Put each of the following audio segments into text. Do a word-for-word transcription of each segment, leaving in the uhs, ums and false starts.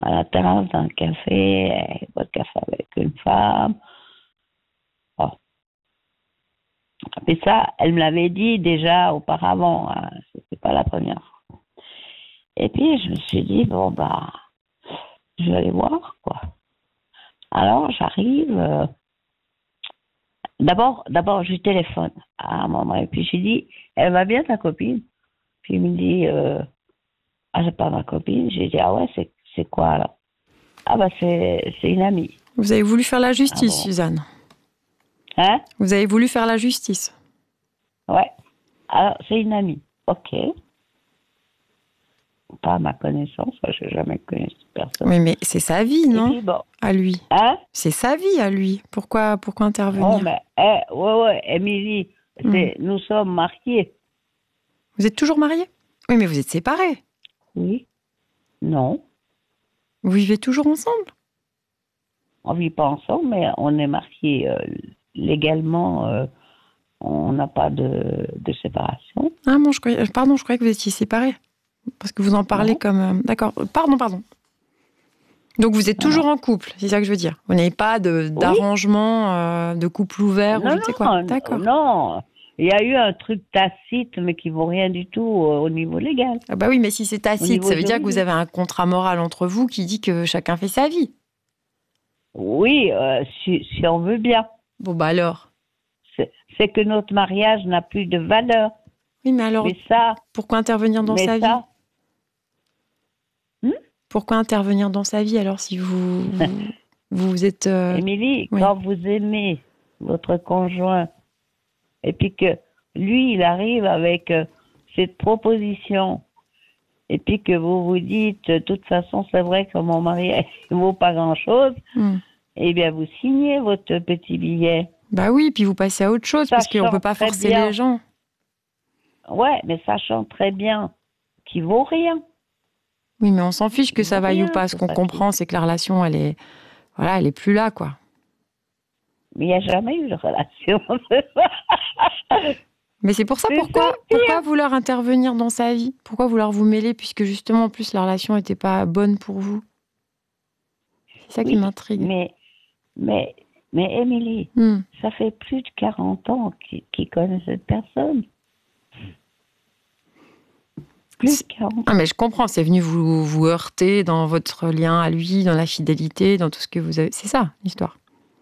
à la terrasse d'un café, elle boit le café avec une femme. Bon. Et ça, elle me l'avait dit déjà auparavant, hein. C'était pas la première fois. Et puis, je me suis dit, bon, bah, je vais aller voir, quoi. Alors, j'arrive. euh, D'abord, d'abord, je téléphone à un moment. Et puis, j'ai dit, elle va bien, ta copine? Puis, il me dit, euh, ah, c'est pas ma copine. J'ai dit, ah ouais, c'est, c'est quoi alors? Ah, bah, c'est, c'est une amie. Vous avez voulu faire la Ah justice, bon? Suzanne. Hein? Vous avez voulu faire la justice. Ouais. Alors, c'est une amie. Ok. Pas à ma connaissance. Moi, je n'ai jamais connu cette personne. Oui, mais c'est sa vie, Et non? puis, bon. À lui. Hein? C'est sa vie à lui. Pourquoi, pourquoi Oh, intervenir? mais, eh, ouais, ouais, Émilie, Hmm. c'est, nous sommes mariés. Vous êtes toujours mariés? Oui, mais vous êtes séparés. Oui. Non. Vous vivez toujours ensemble? On vit pas ensemble, mais on est mariés euh, légalement. euh, on n'a pas de, de séparation. Ah bon, je croyais, pardon, je croyais que vous étiez séparés. Parce que vous en parlez Non, comme... euh, D'accord, pardon, pardon. Donc vous êtes non, non. toujours en couple, c'est ça que je veux dire. Vous n'avez pas de, Oui. d'arrangement, euh, de couple ouvert ou Non, je ne sais quoi. non, D'accord. non. Il y a eu un truc tacite, mais qui vaut rien du tout euh, au niveau légal, Ah bah oui, mais si c'est au tacite, niveau ça veut dire que vous juridique. avez un contrat moral entre vous qui dit que chacun fait sa vie. Oui, euh, si, si on veut bien. Bon bah alors. C'est, c'est que notre mariage n'a plus de valeur. Oui, mais alors, Mais ça, pourquoi intervenir dans mais sa vie? ça, hmm? Pourquoi intervenir dans sa vie alors si vous vous, vous êtes... euh, Émilie, Oui. quand vous aimez votre conjoint, et puis que lui, il arrive avec euh, cette proposition, et puis que vous vous dites, de toute façon, c'est vrai que mon mari ne vaut pas grand-chose, Hmm. eh bien, vous signez votre petit billet, Bah oui, puis vous passez à autre chose parce qu'on ne sachant peut pas très forcer les bien, gens. ouais, mais sachant très bien qu'il vaut rien. Oui, mais on s'en fiche que Il ça vaut vaille ou rien, pas. Ce ce qu'on papier. comprend, c'est que la relation, elle est, voilà, elle est plus là, quoi. Mais il n'y a jamais eu de relation. C'est ça. Mais c'est pour ça, C'est ça pourquoi, le pourquoi pire. vouloir intervenir dans sa vie? Pourquoi vouloir vous mêler puisque justement, en plus, la relation n'était pas bonne pour vous? C'est ça qui Oui, m'intrigue. mais, mais, mais Émilie, Hmm. ça fait plus de quarante ans qu'il qu'il connaît cette personne. Plus de C'est- quarante Ah, ans. mais je comprends, c'est venu vous, vous heurter dans votre lien à lui, dans la fidélité, dans tout ce que vous avez. C'est ça, l'histoire.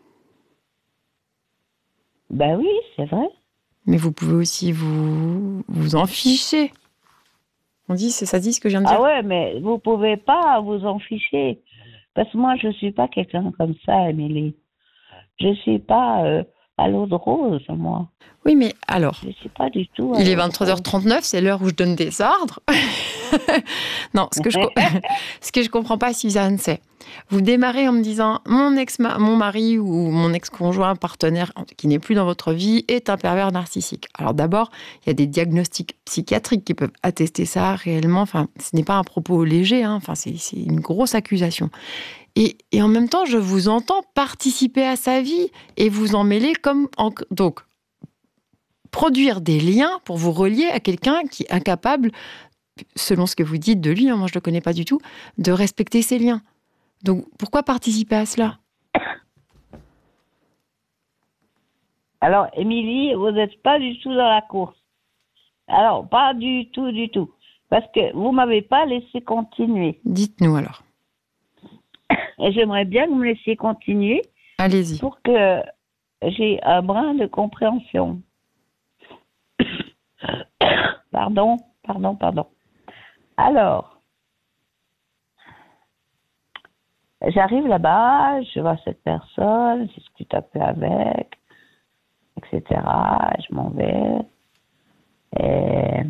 Ben oui, c'est vrai. Mais vous pouvez aussi vous, vous en ficher. On dit, c'est ça dit ce que je viens de Ah dire. ouais, mais vous pouvez pas vous en ficher. Parce que moi, je suis pas quelqu'un comme ça, Émilie. Je suis pas euh, à l'eau de rose, moi. Oui, mais alors, Je suis pas du tout à il est l'eau de vingt-trois heures rose. trente-neuf, c'est l'heure où je donne des ordres. Non, ce que je co- ce que je comprends pas, Suzanne, c'est vous démarrez en me disant mon ex mon mari ou mon ex-conjoint partenaire qui n'est plus dans votre vie est un pervers narcissique. Alors d'abord, il y a des diagnostics psychiatriques qui peuvent attester ça réellement. Enfin, ce n'est pas un propos léger. Hein. Enfin, c'est c'est une grosse accusation. Et, et en même temps, je vous entends participer à sa vie et vous en mêler comme en- donc produire des liens pour vous relier à quelqu'un qui est incapable, selon ce que vous dites de lui, hein, moi je ne le connais pas du tout, de respecter ses liens. Donc pourquoi participer à cela? Alors, Émilie, vous n'êtes pas du tout dans la course. Alors, pas du tout, du tout. Parce que vous m'avez pas laissé continuer. Dites-nous alors. Et j'aimerais bien que vous me laissiez continuer Allez-y. pour que j'ai un brin de compréhension. Pardon, pardon, pardon. Alors, j'arrive là-bas, je vois cette personne, je discute un peu avec, et cetera. Je m'en vais. Et,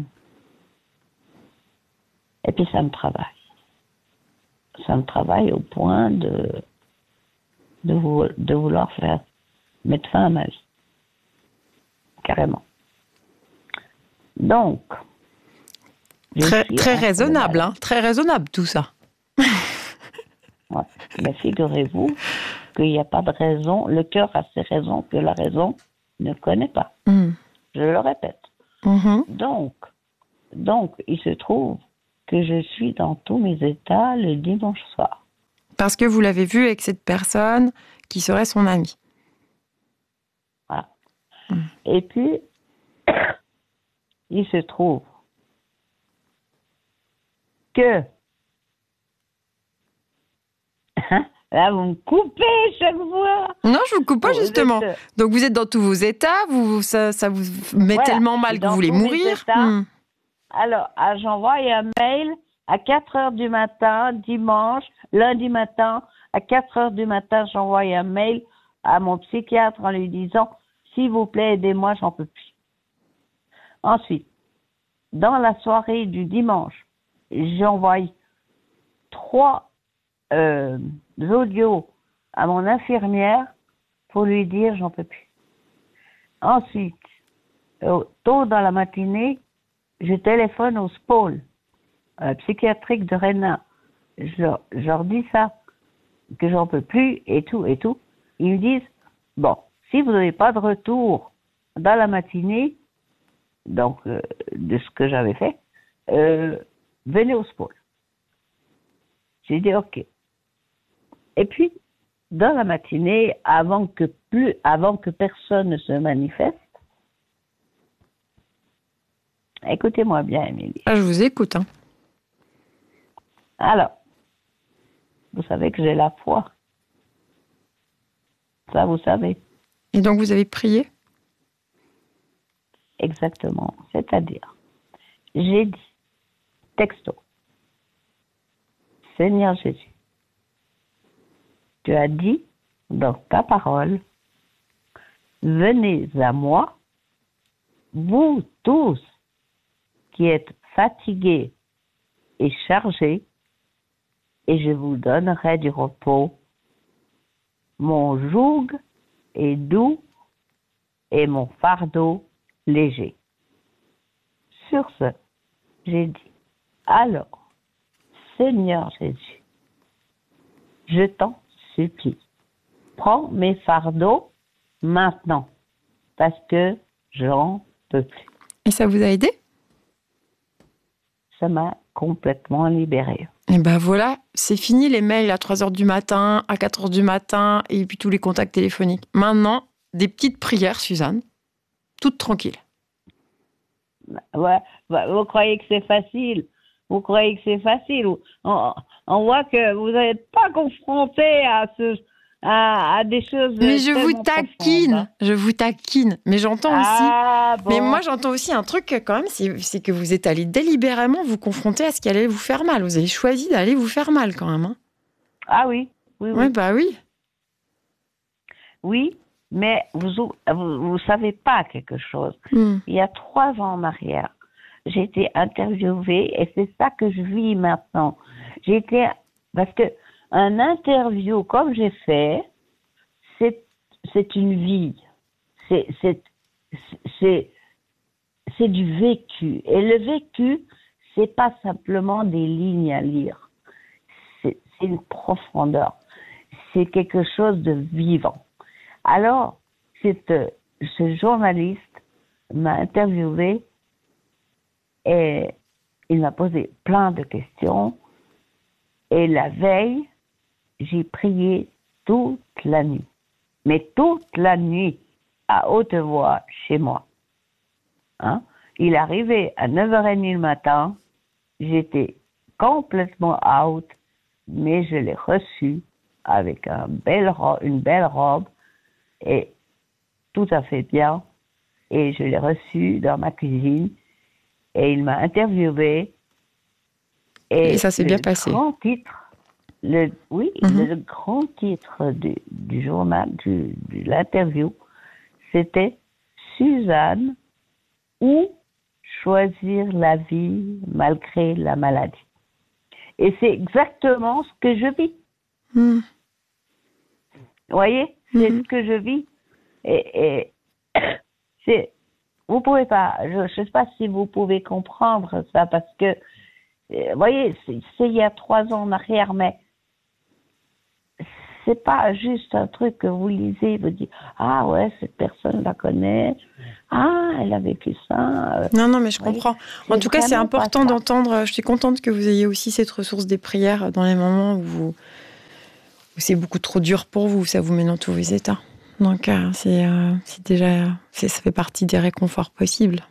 et puis ça me travaille. Ça me travaille au point de, de, vou- de vouloir faire mettre fin à ma vie. Carrément. Donc, je Très, suis très entre le raisonnable, mal. hein, très raisonnable tout ça. Ouais. Mais figurez-vous qu'il n'y a pas de raison. Le cœur a ses raisons que la raison ne connaît pas. Mmh. Je le répète. Mmh. Donc, donc, il se trouve que je suis dans tous mes états le dimanche soir. Parce que vous l'avez vu avec cette personne qui serait son amie. Voilà. Mmh. Et puis, il se trouve que... Là, vous me coupez chaque fois. Non, je vous coupe pas, justement. Êtes... Donc, vous êtes dans tous vos états, vous, ça, ça vous met voilà, tellement mal que vous voulez mourir. Mmh. Alors, j'envoie un mail à quatre heures du matin, dimanche, lundi matin, à quatre heures du matin, j'envoie un mail à mon psychiatre en lui disant « S'il vous plaît, aidez-moi, j'en peux plus. » Ensuite, dans la soirée du dimanche, j'envoie trois euh, audios à mon infirmière pour lui dire « J'en peux plus. » Ensuite, euh, tôt dans la matinée, je téléphone au S P O L, euh, psychiatrique de Rennes. Je leur, je leur dis ça, que j'en peux plus et tout et tout. Ils me disent, bon, si vous n'avez pas de retour dans la matinée, donc euh, de ce que j'avais fait, euh, venez au S P O L. J'ai dit ok. Et puis, dans la matinée, avant que plus, avant que personne ne se manifeste, écoutez-moi bien, Émilie. Ah, je vous écoute. Hein. Alors, vous savez que j'ai la foi. Ça, vous savez. Et donc, vous avez prié? Exactement. C'est-à-dire, j'ai dit, texto, Seigneur Jésus, tu as dit dans ta parole, venez à moi, vous tous qui êtes fatigués et chargés, et je vous donnerai du repos. Mon joug est doux et mon fardeau léger. Sur ce, j'ai dit, alors, Seigneur Jésus, je t'en supplie, prends mes fardeaux maintenant, parce que j'en peux plus. Et ça vous a aidé? Ça m'a complètement libérée. Et ben voilà, c'est fini les mails à trois heures du matin, à quatre heures du matin, et puis tous les contacts téléphoniques. Maintenant, des petites prières, Suzanne, toutes tranquilles. Ouais, vous croyez que c'est facile? Vous croyez que c'est facile? On, on voit que vous n'êtes pas confronté à, ce, à, à des choses. Mais je vous taquine, profondes. je vous taquine. Mais j'entends ah, aussi. Bon. Mais moi, j'entends aussi un truc quand même, c'est, c'est que vous êtes allé délibérément vous confronter à ce qui allait vous faire mal. Vous avez choisi d'aller vous faire mal quand même. Hein. Ah oui, oui, oui. Ouais, bah oui. Oui, mais vous vous, vous savez pas quelque chose. Mm. Il y a trois ans en arrière, j'ai été interviewée et c'est ça que je vis maintenant. J'ai été parce que un interview comme j'ai fait, c'est c'est une vie, c'est c'est c'est c'est du vécu et le vécu c'est pas simplement des lignes à lire, c'est c'est une profondeur, c'est quelque chose de vivant. Alors, cette, ce journaliste m'a interviewé et il m'a posé plein de questions. Et la veille, j'ai prié toute la nuit. Mais toute la nuit, à haute voix, chez moi. Hein? Il arrivait à neuf heures trente le matin. J'étais complètement out, mais je l'ai reçu avec un bel ro- une belle robe. Et tout à fait bien. Et je l'ai reçu dans ma cuisine. Et il m'a interviewé. Et, et ça s'est bien passé. Le grand titre, le, oui, mm-hmm. le grand titre du, du journal, du, de l'interview, c'était Suzanne ou choisir la vie malgré la maladie. Et c'est exactement ce que je vis. Mm. Vous voyez? C'est Mm-hmm. ce que je vis. Et, et c'est, vous pouvez pas, je ne sais pas si vous pouvez comprendre ça parce que, vous voyez, c'est, c'est il y a trois ans en arrière, mais c'est pas juste un truc que vous lisez, vous dites, ah ouais, cette personne la connaît, ah, elle a vécu ça. Non, non, mais je oui, comprends. En tout cas, c'est important d'entendre, je suis contente que vous ayez aussi cette ressource des prières dans les moments où vous c'est beaucoup trop dur pour vous, ça vous met dans tous vos états. Donc, euh, c'est, euh, c'est déjà, c'est, ça fait partie des réconforts possibles.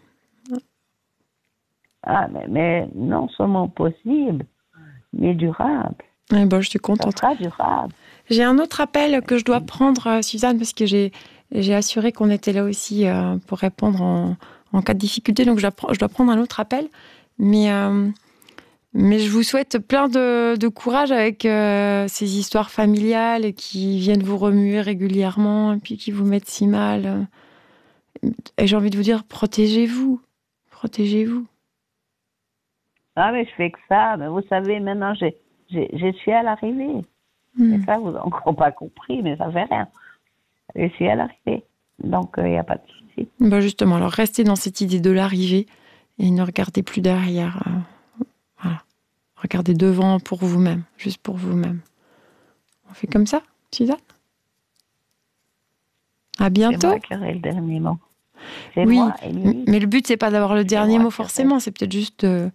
Ah, mais, mais non seulement possible, mais durable. Eh ben, je suis contente. Ça sera durable. J'ai un autre appel que je dois prendre, euh, Suzanne, parce que j'ai, j'ai assuré qu'on était là aussi euh, pour répondre en, en cas de difficulté. Donc, je dois, je dois prendre un autre appel. Mais, euh, mais je vous souhaite plein de, de courage avec euh, ces histoires familiales qui viennent vous remuer régulièrement et puis qui vous mettent si mal. Et j'ai envie de vous dire, protégez-vous. Protégez-vous. Ah, mais je fais que ça. Mais vous savez, maintenant, j'ai, j'ai, je suis à l'arrivée. Mmh. Et ça, vous n'avez encore pas compris, mais ça fait rien. Je suis à l'arrivée. Donc, il euh, n'y a pas de souci. Ben justement, alors restez dans cette idée de l'arrivée et ne regardez plus derrière. Euh, voilà. Regardez devant pour vous-même, juste pour vous-même. On fait comme ça, Suzanne ? À bientôt. C'est moi qui aurai le dernier mot. C'est oui, moi, Émilie. Mais le but, c'est pas d'avoir le c'est dernier mot qui forcément, c'est peut-être juste de,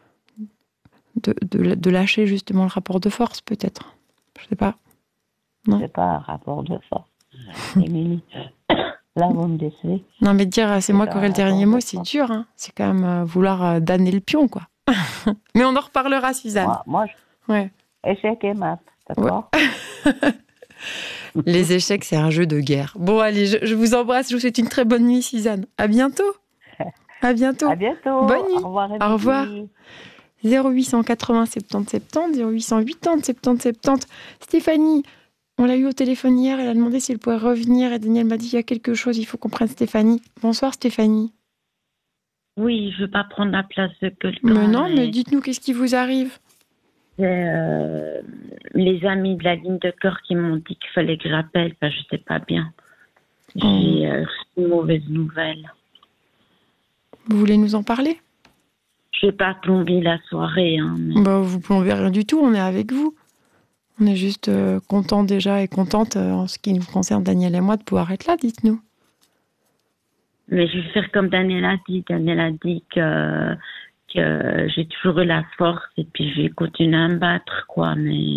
de, de, de lâcher justement le rapport de force, peut-être. Je sais pas. Non. C'est pas un rapport de force, Émilie. Là, vous me décevez. Non, mais dire c'est moi qui aurai le dernier mot, c'est dur. Hein. C'est quand même euh, vouloir euh, damner le pion, quoi. Mais on en reparlera, Suzanne. Moi, moi je... ouais. Échec et maths, d'accord ouais. Les échecs, c'est un jeu de guerre. Bon, allez, je, je vous embrasse. Je vous souhaite une très bonne nuit, Suzanne. À bientôt. À bientôt. À bientôt. Bonne nuit. Au revoir. Au revoir. zéro huit cent quatre-vingts soixante-dix soixante-dix, zéro huit cent quatre-vingts soixante-dix soixante-dix. Stéphanie, on l'a eu au téléphone hier. Elle a demandé si elle pouvait revenir. Et Daniel m'a dit il y a quelque chose. Il faut qu'on prenne Stéphanie. Bonsoir, Stéphanie. Oui, je ne veux pas prendre la place de quelqu'un. Mais non, mais, mais dites-nous, qu'est-ce qui vous arrive ? C'est euh, les amis de la ligne de cœur qui m'ont dit qu'il fallait que j'appelle. Enfin, je ne sais pas bien. J'ai euh, reçu une mauvaise nouvelle. Vous voulez nous en parler ? Je n'ai pas plombé la soirée. Hein, mais... bah, vous plombez rien du tout, on est avec vous. On est juste euh, contents déjà et contentes euh, en ce qui nous concerne, Daniel et moi, de pouvoir être là, dites-nous. Mais je vais faire comme Daniel a dit. Daniel a dit que... que j'ai toujours eu la force et puis je vais continuer à me battre, quoi. Mais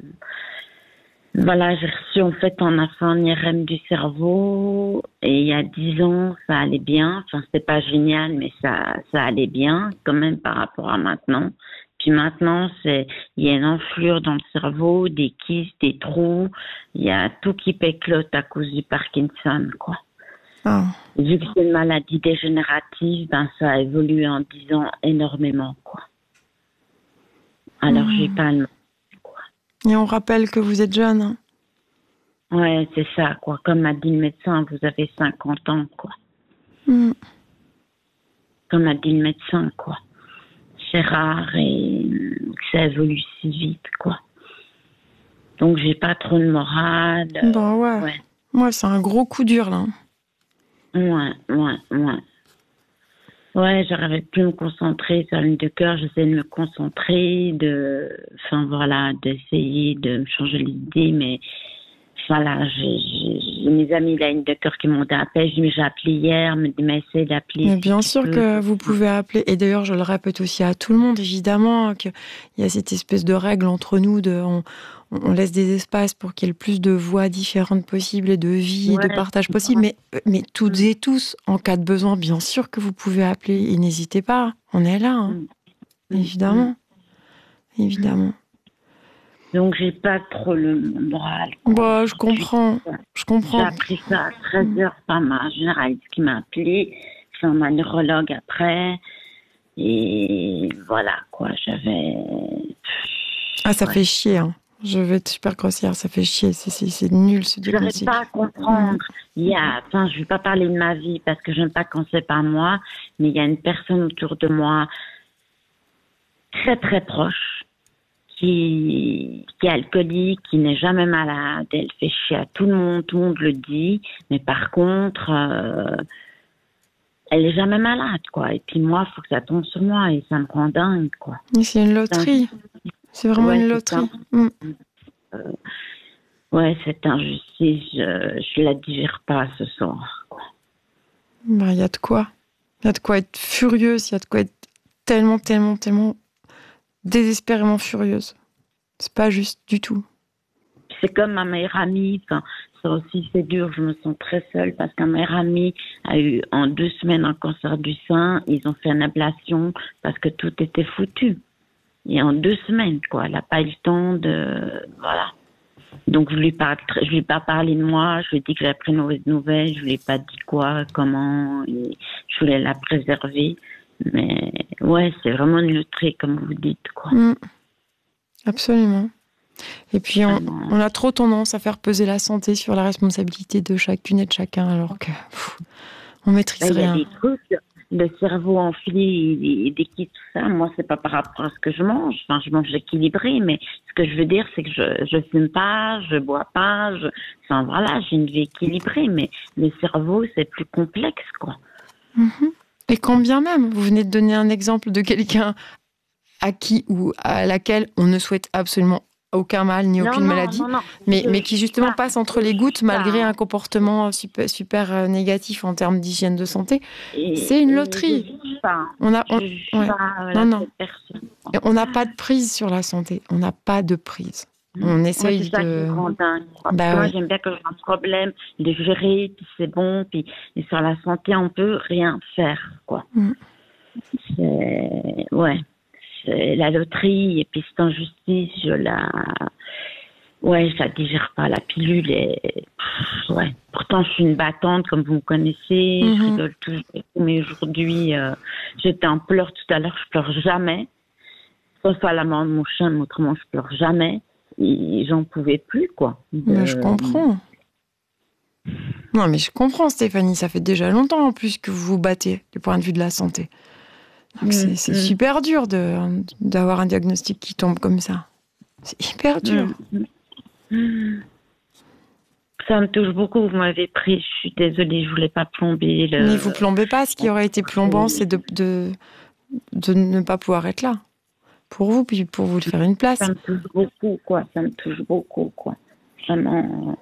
voilà, j'ai reçu en fait on a fait un I R M du cerveau et il y a dix ans ça allait bien. Enfin c'était pas génial mais ça ça allait bien quand même par rapport à maintenant. Puis maintenant c'est il y a une enflure dans le cerveau, des kystes, des trous, il y a tout qui péclote à cause du Parkinson, quoi. Oh. Vu que c'est une maladie dégénérative, ben ça a évolué en dix ans énormément, quoi. Alors mmh. j'ai pas le quoi. Et on rappelle que vous êtes jeune. Hein. Ouais, c'est ça, quoi. Comme m'a dit le médecin, vous avez cinquante ans, quoi. Mmh. Comme m'a dit le médecin, quoi. C'est rare et que ça évolue si vite, quoi. Donc j'ai pas trop de morale. Bah ouais. Ouais, ouais c'est un gros coup dur, là. Ouais, ouais, ouais. Ouais, j'arrivais plus à me concentrer sur la ligne de cœur. J'essayais de me concentrer, de, enfin voilà, d'essayer de me changer l'idée, mais voilà, j'ai, j'ai, j'ai mes amis de la ligne de cœur qui m'ont appelé. J'ai, j'ai appelé hier, me dit mais essaye d'appeler. Mais bien sûr que vous pouvez appeler. Et d'ailleurs, je le répète aussi à tout le monde, évidemment, qu'il y a cette espèce de règle entre nous de. On, on laisse des espaces pour qu'il y ait le plus de voix différentes possibles et de vie ouais, et de partage possible. Mais, mais toutes et tous, en cas de besoin, bien sûr que vous pouvez appeler. Et n'hésitez pas, on est là, hein. mmh. évidemment. Mmh. Évidemment. Donc, j'ai pas trop le moral. Bah, je comprends. Je comprends. J'ai appris ça à treize heures par ma généraliste qui m'a appelé. C'est un neurologue après. Et voilà, quoi. J'avais. Ah, ça ouais. fait chier, hein. Je vais être super grossière, ça fait chier, c'est, c'est, c'est nul ce diagnostic. Je n'arrive pas à comprendre. Il y a, enfin, je ne vais pas parler de ma vie parce que je n'aime pas quand c'est pas moi, mais il y a une personne autour de moi très très proche qui, qui est alcoolique, qui n'est jamais malade, elle fait chier à tout le monde, tout le monde le dit, mais par contre, euh, elle est jamais malade, quoi. Et puis moi, il faut que ça tombe sur moi et ça me rend dingue, quoi. Mais c'est une loterie. C'est vraiment ouais, une loterie. Mmh. Euh, ouais, cette injustice, je, je la digère pas ce soir. Il bah, y a de quoi. Il y a de quoi être furieuse. Il y a de quoi être tellement, tellement, tellement désespérément furieuse. C'est pas juste du tout. c'est comme ma meilleure amie. Enfin, ça aussi, c'est dur. Je me sens très seule parce qu'un meilleur ami a eu en deux semaines un cancer du sein. Ils ont fait une ablation parce que tout était foutu. Et en deux semaines, quoi. Elle n'a pas eu le temps de... Voilà. Donc, je lui parle, je lui ai pas parlé de moi. Je lui ai dit que j'avais pris une mauvaise nouvelle. Je lui ai pas dit quoi, comment. Et je voulais la préserver. Mais ouais, c'est vraiment une loterie, comme vous dites, quoi. Mmh. Absolument. Et puis, on, on a trop tendance à faire peser la santé sur la responsabilité de chacune et de chacun, alors que pff, on maîtrise rien. Il y a rien. des trucs, le cerveau enflé et, et des qui tout ça. Moi, c'est pas par rapport à ce que je mange. Enfin, je mange équilibré, mais ce que je veux dire, c'est que je je fume pas, je bois pas. Je, enfin voilà, j'ai une vie équilibrée, mais le cerveau, c'est plus complexe, quoi. Mmh. Et quand bien même, vous venez de donner un exemple de quelqu'un à qui ou à laquelle on ne souhaite absolument aucun mal ni Non, aucune non, maladie, non, non. mais, Je- mais qui justement ça, passe entre les gouttes ça. malgré un comportement super, super euh, négatif en termes d'hygiène de santé. Et- C'est une et loterie. Je juge pas. On a, on, Je juge ouais. pas, euh, Non, la non. personne. Et on n'a pas de prise sur la santé. On n'a pas de prise. On Moi, essaye c'est ça qui me de... rend dingue. quoi. Bah Parce que moi, ouais. j'aime bien quand j'ai un problème, de gérer, puis c'est bon, puis et sur la santé, on peut rien faire, quoi. Mm. C'est, ouais, c'est la loterie, et puis cette injustice, je la, ouais, ça digère pas la pilule, et pff, ouais. Pourtant, je suis une battante, comme vous me connaissez, Mhm. je rigole toujours, mais aujourd'hui, euh, j'étais en pleurs tout à l'heure, je pleure jamais. Sauf à la mort de mon chien, mais autrement, je pleure jamais. Et j'en pouvais plus, quoi. De- Mais je comprends. Non, mais je comprends, Stéphanie. Ça fait déjà longtemps, en plus, que vous vous battez du point de vue de la santé. Donc, Mm, c'est c'est mm. super dur de, d'avoir un diagnostic qui tombe comme ça. C'est hyper dur. Mm. Ça me touche beaucoup. Vous m'avez pris. Je suis désolée, je voulais pas plomber. Le... Mais vous plombez pas. Ce qui aurait été plombant, c'est de, de, de ne pas pouvoir être là. Pour vous, puis pour vous faire une place. Ça me touche beaucoup, quoi. Ça me touche beaucoup, quoi. Vraiment.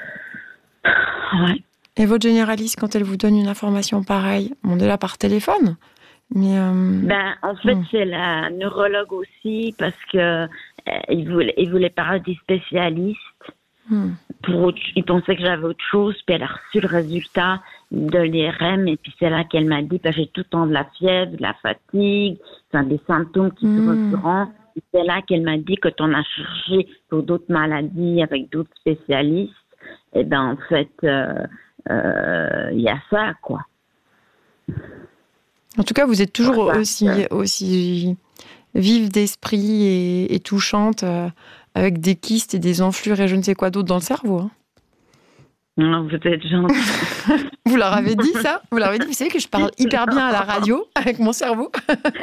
Ouais. Et votre généraliste, quand elle vous donne une information pareille, on est là par téléphone, mais... euh, Ben, en fait, Mm. c'est la neurologue aussi, parce que euh, il voulait, il voulait parler des spécialistes. hmm. Pour autre, il pensait que j'avais autre chose, puis elle a reçu le résultat de l'I R M, et puis c'est là qu'elle m'a dit, ben, j'ai tout le temps de la fièvre, de la fatigue, enfin, des symptômes qui sont Mm. récurrents. Et c'est là qu'elle m'a dit, quand on a cherché pour d'autres maladies avec d'autres spécialistes, et ben en fait, il euh, euh, y a ça, quoi. En tout cas, vous êtes toujours Voilà. aussi, aussi vive d'esprit et, et touchante, euh, avec des kystes et des enflures et je ne sais quoi d'autre dans le cerveau. Hein. Non, vous êtes gentil. Vous leur avez dit ça? Vous leur avez dit, vous savez que je parle hyper bien à la radio avec mon cerveau?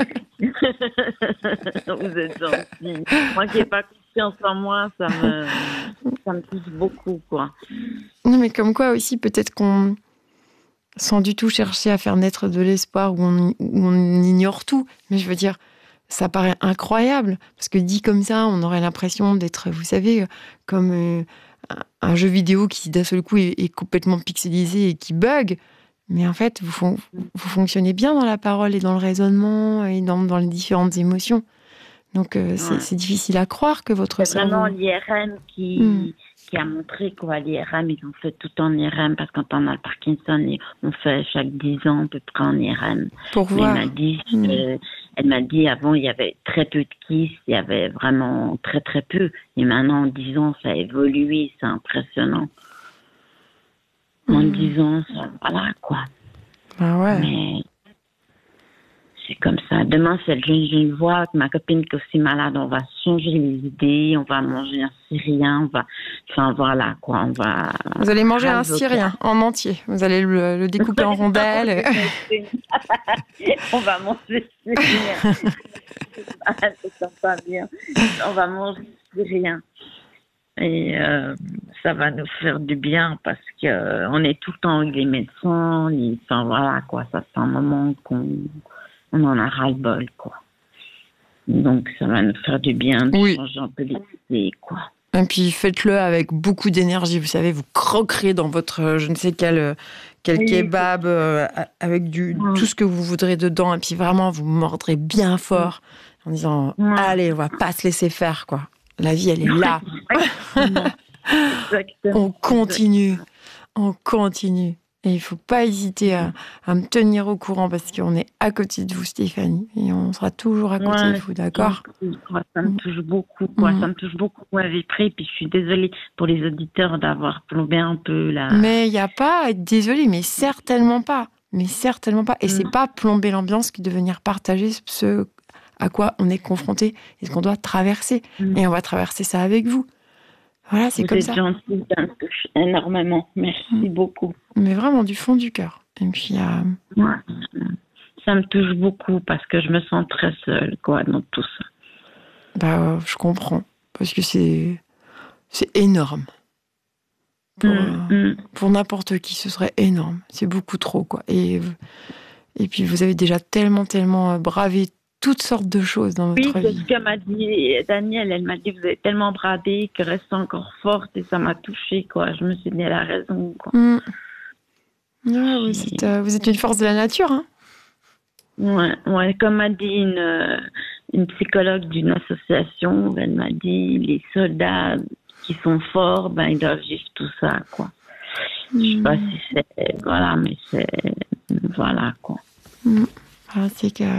Vous êtes gentil. Moi qui n'ai pas confiance en moi, ça me, ça me touche beaucoup, quoi. Non, mais comme quoi aussi, peut-être qu'on, sans du tout chercher à faire naître de l'espoir, où on, où on ignore tout, mais je veux dire, ça paraît incroyable, parce que dit comme ça, on aurait l'impression d'être, vous savez, comme euh, un, un jeu vidéo qui d'un seul coup est, est complètement pixelisé et qui bug. Mais en fait, vous, fon- vous fonctionnez bien dans la parole et dans le raisonnement et dans, dans les différentes émotions. Donc, euh, c'est, Ouais. c'est difficile à croire que votre C'est vraiment cerveau... l'I R M qui, Mm. qui a montré, quoi. L'I R M, ils ont fait tout en I R M, parce que quand on a le Parkinson, ils- on fait chaque dix ans à peu près en I R M. Pour Mais voir. elle m'a dit, Mm. euh, elle m'a dit avant il y avait très peu de kystes, il y avait vraiment très très peu. Et maintenant en dix ans ça a évolué, c'est impressionnant. En Mm. dix ans, ça, voilà quoi. Ah ouais. Mais c'est comme ça. Demain c'est le jeune jeune voix, ma copine qui est aussi malade, on va changer les idées, on va manger un syrien, on va, enfin voilà quoi, on va. Vous allez manger un Ralvoquer. syrien en entier. Vous allez le, le découper en rondelles. On va manger syrien. Ah, c'est sympa bien. On va manger syrien. Et euh, ça va nous faire du bien parce que euh, on est tout le temps avec les médecins. Les, enfin voilà quoi, ça fait un moment qu'on on en a ras-le-bol quoi. Donc ça va nous faire du bien de Oui. changer un peu les idées quoi. Et puis faites-le avec beaucoup d'énergie. Vous savez, vous croquerez dans votre euh, je ne sais quel, euh, quel Oui. kebab euh, avec du, Mm. tout ce que vous voudrez dedans. Et puis vraiment, vous mordrez bien fort en disant Mm. allez, on va pas se laisser faire quoi. La vie, elle est là. Exactement. Exactement. On continue. Exactement. On continue. Et il ne faut pas hésiter à, à me tenir au courant parce qu'on est à côté de vous, Stéphanie. Et on sera toujours à côté Ouais, de vous, d'accord? quoi, ça me touche beaucoup, quoi. Mmh. Ça me touche beaucoup, vous m'avez pris. Puis je suis désolée pour les auditeurs d'avoir plombé un peu là. Mais il n'y a pas à être désolé, mais certainement pas. Mais certainement pas. Et c'est Mm. pas plomber l'ambiance que de venir partager ce à quoi on est confronté et ce qu'on doit traverser. Mm. Et on va traverser ça avec vous. Voilà, c'est Vous comme êtes ça. gentil, ça me touche énormément. Merci Mm. beaucoup. Mais vraiment du fond du cœur. Et puis, euh, Ouais. Ça me touche beaucoup parce que je me sens très seule, quoi, dans tout ça. bah, euh, je comprends. Parce que c'est, c'est énorme. Pour, Mm, euh, mm. pour n'importe qui, ce serait énorme. C'est beaucoup trop, quoi. Et, et puis, vous avez déjà tellement, tellement euh, bravé toutes sortes de choses dans Oui, votre c'est vie. ce que m'a dit Danielle. Elle m'a dit, vous êtes tellement bradée que reste encore forte et ça m'a touchée, quoi. Je me suis dit, elle a raison, quoi. Mm. Ouais, vous, êtes, euh, vous êtes une force de la nature, hein. Ouais, ouais, comme m'a dit une, euh, une psychologue d'une association, elle m'a dit, les soldats qui sont forts, ben, ils doivent vivre tout ça, quoi. Je sais pas si c'est, voilà, mais c'est, voilà, quoi. Mm. Voilà, c'est que...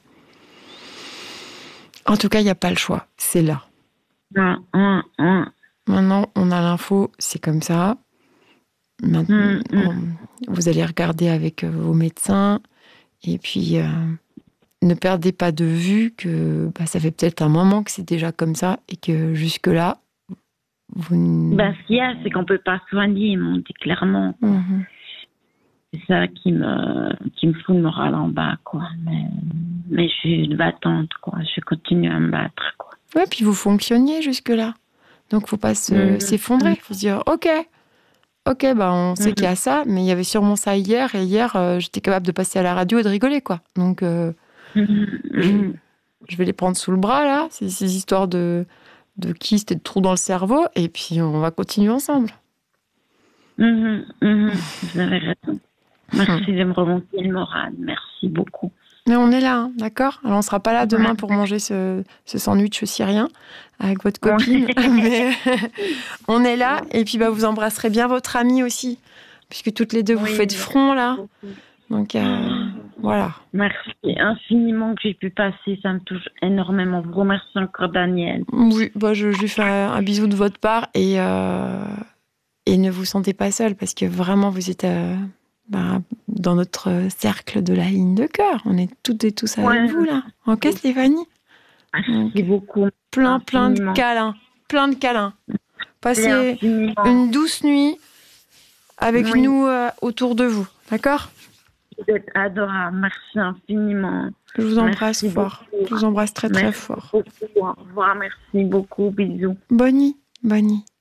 En tout cas, il n'y a pas le choix. C'est là. Ouais, ouais, ouais. Maintenant, on a l'info, c'est comme ça. Maintenant, Mm, mm. on- vous allez regarder avec euh, vos médecins. Et puis, euh, ne perdez pas de vue que bah, ça fait peut-être un moment que c'est déjà comme ça et que jusque-là, vous... n- Ben, ce qu'il y a, c'est qu'on peut pas soigner, ils m'ont dit clairement. Mhm. C'est ça qui me, qui me fout le moral en bas, quoi. Mais, mais je suis une battante, quoi. Je continue à me battre, quoi. Ouais, puis vous fonctionniez jusque-là. Donc, faut pas se- Mhm. s'effondrer. Il faut se dire, OK, OK, bah, on sait Mhm. qu'il y a ça, mais il y avait sûrement ça hier. Et hier, euh, j'étais capable de passer à la radio et de rigoler, quoi. Donc, euh, Mhm. je, je vais les prendre sous le bras, là, ces, ces histoires de, de kyste et de trous dans le cerveau. Et puis, on va continuer ensemble. Mhm. Mhm. Vous avez raison. Merci de me remonter le moral. Merci beaucoup. Mais on est là, hein, d'accord? Alors, on sera pas là demain pour manger ce, ce sandwich syrien avec votre copine. Mais on est là. Et puis, bah, vous embrasserez bien votre amie aussi. Puisque toutes les deux, vous Oui, faites merci front, là. beaucoup. Donc, euh, voilà. Merci infiniment que j'ai pu passer. Ça me touche énormément. Je vous remercie encore, Daniel. Oui, bah, je, je lui fais un, un bisou de votre part. Et, euh, et ne vous sentez pas seule. Parce que vraiment, vous êtes... euh, bah, dans notre cercle de la ligne de cœur. On est toutes et tous avec Ouais. vous, là. Ok, Stéphanie? Merci beaucoup. Plein, plein de Infiniment. câlins. Plein de câlins. Passez Infiniment. une douce nuit avec Oui. nous euh, autour de vous. D'accord? Vous êtes adorable. Merci infiniment. Je vous embrasse Merci fort. beaucoup. Je vous embrasse très, très Merci fort. beaucoup. Au revoir. Merci beaucoup. Bisous. Bonne nuit. Bonne nuit.